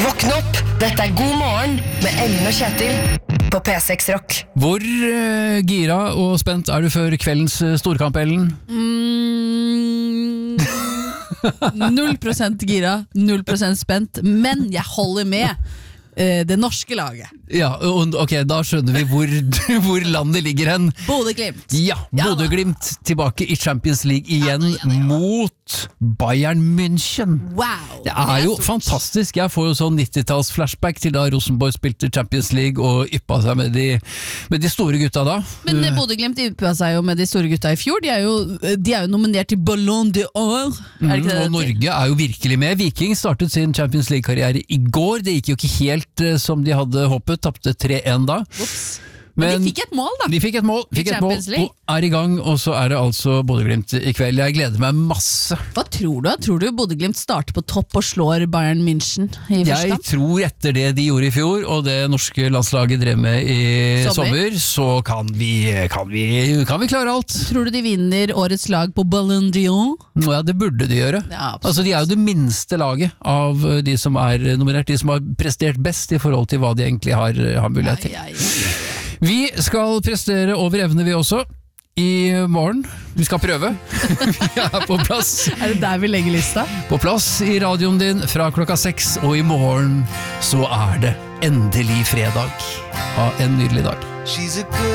Våkn opp, dette God morgen med Ellen og Kjetil på P6 Rock. Hvor gira og spent er du før kveldens storkamp, Ellen? 0% gira, 0% spent, men jeg holder med det norske laget. Ja, ok, da skjønner vi hvor landet ligger hen. Bodø-Glimt. Ja, Bodø-Glimt tilbake i Champions League igjen mot Bayern München. Wow! Det er jo fantastisk. Jeg får jo sånn 90-talls flashback til da Rosenborg spilte Champions League og yppa seg med de store gutta da. Men Bodø-Glimt yppa seg jo med de store gutta i fjor. De er jo nominert til Ballon d'Or. Er det ikke det? Og Norge er jo virkelig med. Viking startet sin Champions League-karriere i går. Det gikk jo ikke helt som de hadde håpet. Tappte 3-1 da. Men de fikk et mål da. De fikk et mål og er i gang, og så er det altså Bodø-Glimt i kveld. Jeg gleder meg masse. Hva tror du? Tror du Bodø-Glimt starter på topp og slår Bayern München i første Jeg kamp? tror etter det de gjorde i fjor, og det norske landslaget drev med i sommer, så kan vi klare alt. Tror du de vinner årets lag på Ballon d'Or? Ja, det burde de gjøre. Ja, altså, de er jo det minste laget av de som er nominert, de som har prestert best i forhold til hva de egentlig har mulighet til. Vi skal prestere over evne vi også i morgen. Vi skal prøve. Vi er på plass. Er det der vi legger lista? På plass i radioen din fra 6, og i morgen så er det endelig fredag. Ha en nydelig dag.